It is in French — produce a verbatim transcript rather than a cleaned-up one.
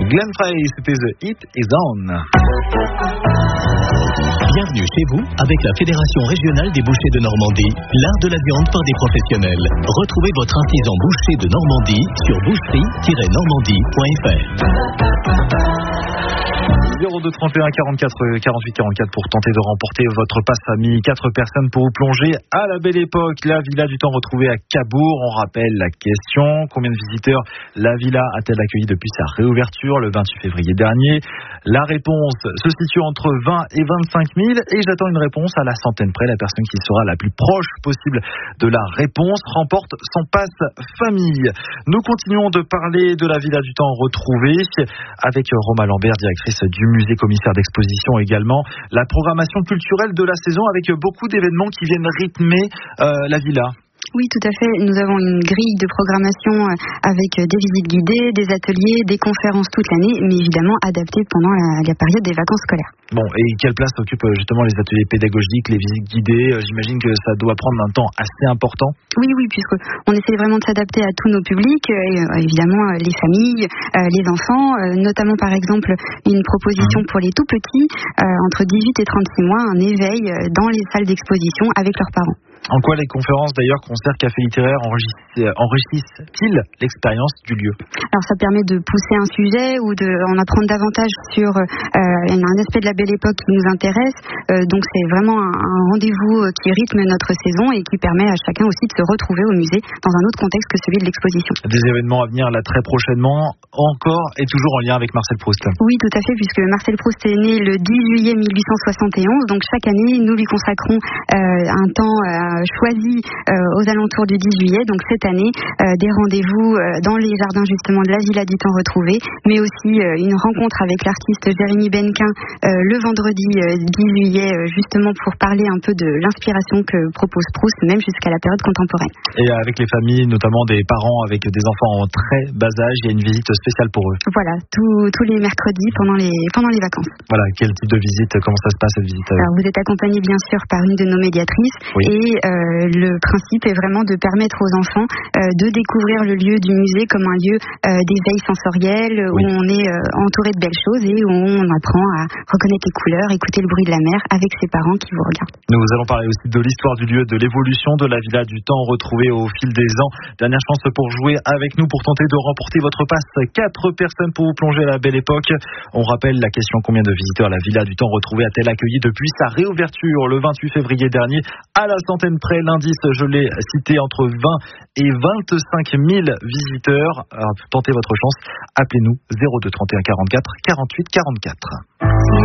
Glenn Frey, c'était The Heat is On. Bienvenue chez vous avec la Fédération régionale des bouchers de Normandie, l'art de la viande par des professionnels. Retrouvez votre artisan boucher de Normandie sur boucherie tiret normandie point f r. zéro deux trente et un quarante-quatre quarante-huit quarante-quatre pour tenter de remporter votre passe famille. Quatre personnes pour vous plonger à la belle époque. La Villa du Temps retrouvée à Cabourg. On rappelle la question. Combien de visiteurs la Villa a-t-elle accueilli depuis sa réouverture le vingt-huit février dernier? La réponse se situe entre vingt et vingt-cinq mille et j'attends une réponse à la centaine près. La personne qui sera la plus proche possible de la réponse remporte son passe famille. Nous continuons de parler de la Villa du Temps retrouvée avec Roma Lambert, directrice du musée, commissaire d'exposition également. La programmation culturelle de la saison avec beaucoup d'événements qui viennent rythmer euh, la Villa. Oui, tout à fait. Nous avons une grille de programmation avec des visites guidées, des ateliers, des conférences toute l'année, mais évidemment adaptées pendant la, la période des vacances scolaires. Bon, et quelle place occupent justement les ateliers pédagogiques, les visites guidées? J'imagine que ça doit prendre un temps assez important. Oui, oui, puisqu'on essaie vraiment de s'adapter à tous nos publics, et évidemment les familles, les enfants, notamment par exemple une proposition pour les tout petits, entre dix-huit et trente-six mois, un éveil dans les salles d'exposition avec leurs parents. En quoi les conférences, d'ailleurs, concerts, cafés littéraires enrichissent-ils l'expérience du lieu? Alors ça permet de pousser un sujet ou d'en apprendre davantage sur euh, un aspect de la belle époque qui nous intéresse. Euh, donc c'est vraiment un, un rendez-vous qui rythme notre saison et qui permet à chacun aussi de se retrouver au musée dans un autre contexte que celui de l'exposition. Des événements à venir là très prochainement, encore et toujours en lien avec Marcel Proust. Oui, tout à fait, puisque Marcel Proust est né le dix juillet mille huit cent soixante et onze. Donc chaque année, nous lui consacrons euh, un temps euh, choisi euh, aux alentours du dix juillet. Donc cette année, euh, des rendez-vous euh, dans les jardins justement de la Villa du Temps retrouvée, mais aussi euh, une rencontre avec l'artiste Jérémy Benquin euh, le vendredi euh, dix juillet, euh, justement pour parler un peu de l'inspiration que propose Proust, même jusqu'à la période contemporaine. Et avec les familles, notamment des parents avec des enfants en très bas âge, il y a une visite spéciale pour eux. Voilà, tous, tous les mercredis pendant les, pendant les vacances. Voilà, quel type de visite, comment ça se passe cette visite? Alors vous êtes accompagné bien sûr par une de nos médiatrices, oui. Et euh, le principe est vraiment de permettre aux enfants euh, de découvrir le lieu du musée comme un lieu euh, d'éveil sensoriel, oui. Où on est euh, entouré de belles choses et où on apprend à reconnaître les couleurs, écouter le bruit de la mer avec ses parents qui vous regardent. Nous allons parler aussi de l'histoire du lieu, de l'évolution de la Villa du Temps retrouvée au fil des ans. Dernière chance pour jouer avec nous, pour tenter de remporter votre passe. Quatre personnes pour vous plonger à la belle époque. On rappelle la question: combien de visiteurs la Villa du Temps retrouvée a-t-elle accueilli depuis sa réouverture le vingt-huit février dernier? À la centaine près, l'indice, je l'ai cité, entre vingt et vingt-cinq mille visiteurs. Alors, tentez votre chance, appelez-nous zéro deux trente et un quarante-quatre quarante-huit quarante-quatre.